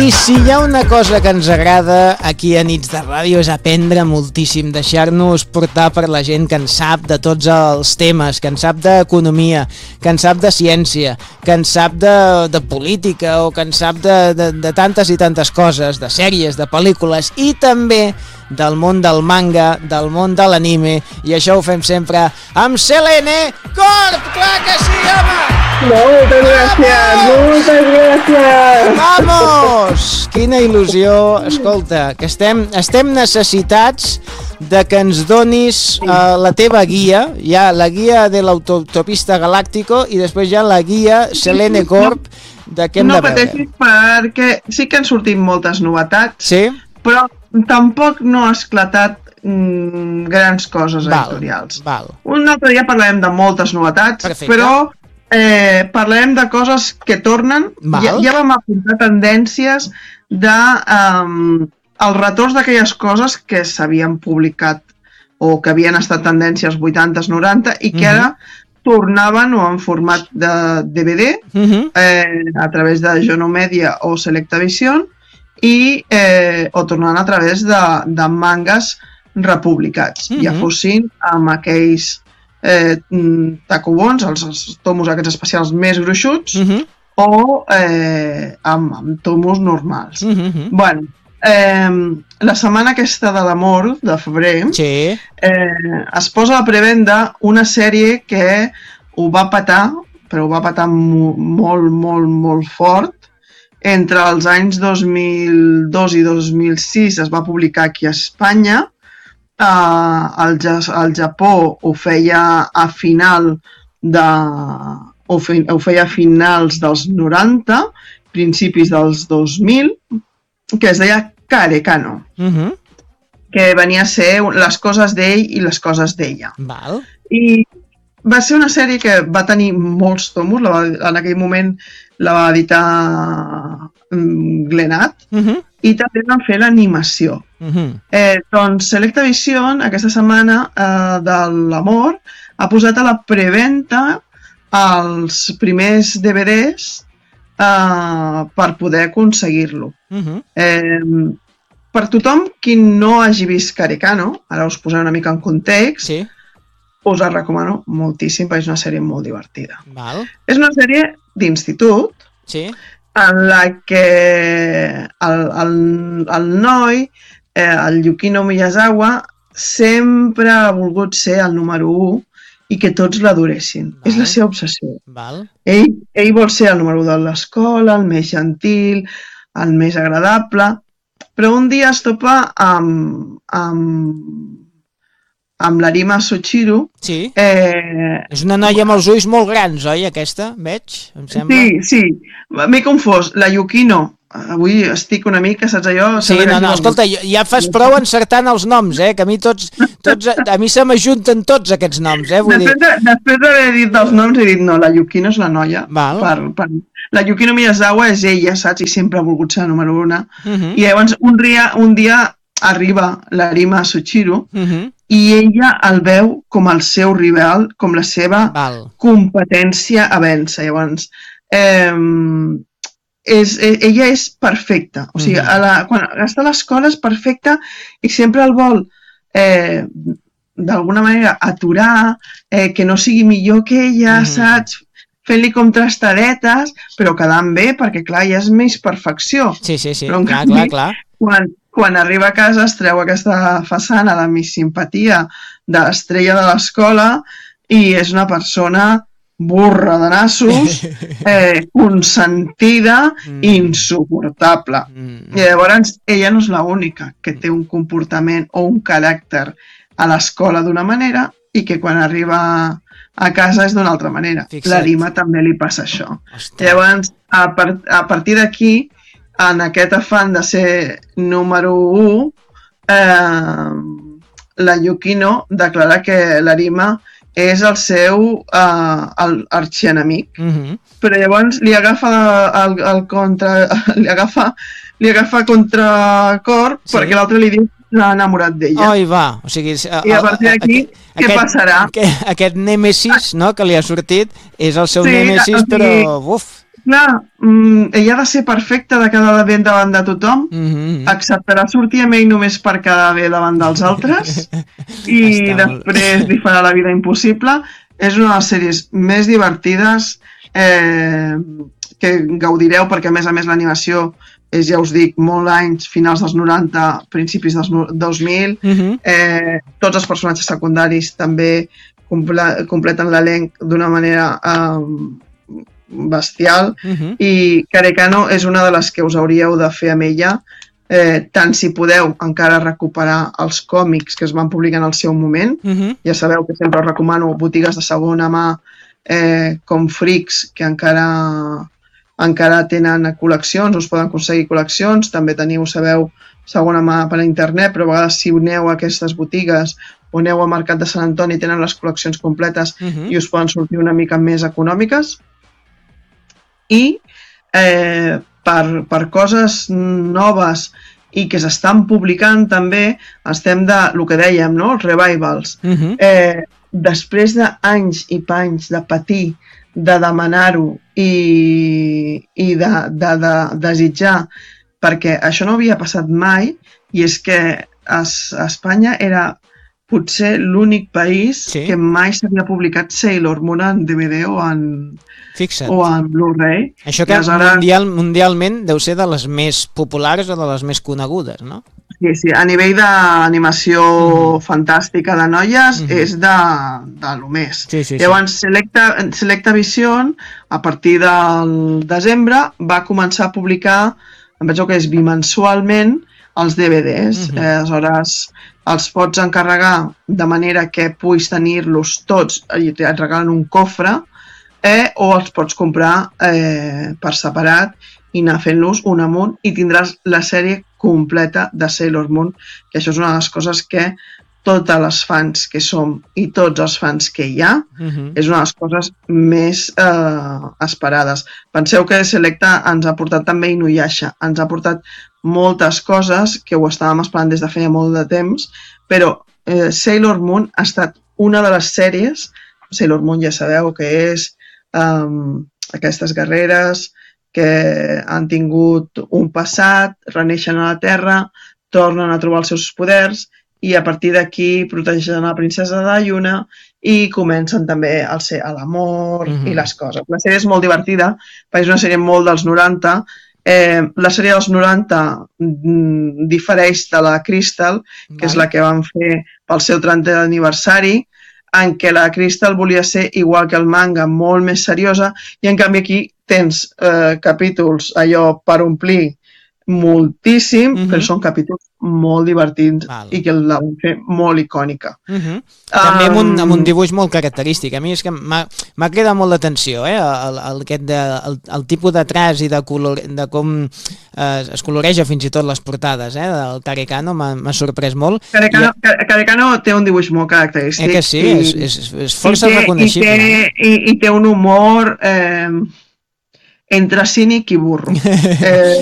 I si hi ha una cosa que ens agrada aquí a Nits de Ràdio és aprendre moltíssim, deixar-nos portar per la gent que en sap de tots els temes, que en sap d'economia, que en sap de ciència, que en sap de política o que en sap de tantes i tantes coses, de sèries, de pel·lícules i també del món del manga, del món de l'anime, i això ho fem sempre amb Selene Corp! Clar que sí, home! Moltes gràcies, moltes gràcies! Vamos! Quina il·lusió! Escolta, que estem necessitats de que ens donis la teva guia. Hi ha la guia de l'autopista Galáctico i després hi ha la guia Selene Corp de què hem de veure. No pateixis perquè sí que han sortit moltes novetats, sí? Però tampoc no ha esclatat grans coses editorials. Un altre dia parlarem de moltes novetats, perfecte. Però parlarem de coses que tornen. Ja vam apuntar tendències de els retorns d'aquelles coses que s'havien publicat o que havien estat tendències 80s, 90 i que ara tornaven o en format de DVD a través de Jonomedia o Selectavision o tornant a través de mangas republicats, ja fossin amb aquells tacobons, els tomos aquests especials més gruixuts, o amb tomos normals. Bueno, la setmana aquesta de l'amor, de febrer, es posa a prevenda una sèrie que ho va petar, però ho va petar molt, molt, molt fort. Entre els anys 2002 i 2006 es va publicar aquí a Espanya. Al Japó ho feia a finals dels 90, principis dels 2000, que es deia Karekano, que venia a ser les coses d'ell i les coses d'ella. I va ser una sèrie que va tenir molts tomos, en aquell moment la va editar Glenat, i també van fer l'animació. Doncs Selectavision, aquesta setmana de l'amor, ha posat a la preventa els primers DVDs per poder aconseguir-lo. Per tothom qui no hagi vist Karekano, ara us posaré una mica en context, us la recomano moltíssim perquè és una sèrie molt divertida. És una sèrie d'institut en la que el noi, el Yukino Miyazawa, sempre ha volgut ser el número 1 i que tots l'adoressin. És la seva obsessió. Ell vol ser el número 1 de l'escola, el més gentil, el més agradable, però un dia es topa amb l'Arima Sochiro. És una noia amb els ulls molt grans, oi, aquesta, veig? Sí, m'he confós. La Yukino, avui estic una mica, saps allò? Escolta, ja fas prou encertant els noms, que a mi se m'ajunten tots aquests noms, Després d'haver dit els noms he dit, no, la Yukino és la noia. La Yukino Miyazawa és ella, saps? I sempre ha volgut ser la número 1. I llavors un dia arriba l'Arima Sochiro i ella el veu com el seu rival, com la seva competència a vèncer. Llavors, ella és perfecta. O sigui, quan està a l'escola és perfecta i sempre el vol d'alguna manera aturar, que no sigui millor que ella, saps? Fent-li com trastadetes, però quedant bé, perquè clar, ja és més perfecció. Sí, clar. Quan arriba a casa es treu aquesta façana de mi simpatia de l'estrella de l'escola i és una persona burra de nassos, consentida, insuportable. I llavors ella no és l'única que té un comportament o un caràcter a l'escola d'una manera i que quan arriba a casa és d'una altra manera. L'Arima també li passa això. Llavors, a partir d'aquí, en aquest afany de ser número 1, la Yukino declara que l'Arima és el seu arxienemic. Però llavors li agafa contracor perquè l'altre li diu que s'ha enamorat d'ella. O sigui, i a partir d'aquí, què passarà? Aquest nèmesis que li ha sortit és el seu nèmesis, però... clar, ella ha de ser perfecta de quedar bé davant de tothom, acceptarà sortir amb ell només per quedar bé davant dels altres i després li farà la vida impossible. És una de les sèries més divertides que gaudireu, perquè a més l'animació és, ja us dic, molt anys, finals dels 90, principis dels 2000. Tots els personatges secundaris també completen l'elenc d'una manera bestial, i Carecano és una de les que us hauríeu de fer amb ella, tant si podeu encara recuperar els còmics que es van publicar en el seu moment. Ja sabeu que sempre us recomano botigues de segona mà com Freaks, que encara tenen col·leccions, us poden aconseguir col·leccions. També teniu, sabeu, segona mà per internet, però a vegades si aneu a aquestes botigues o aneu al Mercat de Sant Antoni tenen les col·leccions completes i us poden sortir una mica més econòmiques. I per coses noves i que s'estan publicant també, estem de, el que dèiem, no? Els revivals. Després d'anys i panys de patir, de demanar-ho i de desitjar, perquè això no havia passat mai, i és que a Espanya era potser l'únic país que mai s'havia publicat Sailor Moon en DVD o en Blu-ray. Això que mundialment deu ser de les més populars o de les més conegudes, no? Sí, a nivell d'animació fantàstica de noies és de lo més. Llavors, Selecta Vision, a partir del desembre, va començar a publicar, em penso que és bimensualment, els DVDs. Aleshores, els pots encarregar de manera que puguis tenir-los tots i et regalen un cofre, o els pots comprar per separat i anar fent-los un amunt i tindràs la sèrie completa de Sailor Moon, que això és una de les coses que totes les fans que som i tots els fans que hi ha, és una de les coses més esperades. Penseu que Selecta ens ha portat també Inuyasha, ens ha portat moltes coses que ho estàvem esperant des de feia molt de temps, però Sailor Moon ha estat una de les sèries. Sailor Moon ja sabeu que és aquestes guerreres que han tingut un passat, reneixen a la Terra, tornen a trobar els seus poders i a partir d'aquí protegeixen la princesa de la Lluna i comencen també a l'amor i les coses. La sèrie és molt divertida, perquè és una sèrie molt dels 90. La sèrie dels 90 difereix de la Crystal, que és la que van fer pel seu 30è aniversari, en què la Crystal volia ser igual que el manga, molt més seriosa, i en canvi aquí tens capítols allò per omplir moltíssim, però són capítols molt divertits i que la van fer molt icònica. També amb un dibuix molt característic. A mi és que m'ha cridat molt l'atenció, el tipus de traç i de com es coloreja fins i tot les portades del Carecano, m'ha sorprès molt. Carecano té un dibuix molt característic. Que sí, és força reconeixible. I té un humor entre cínic i burro.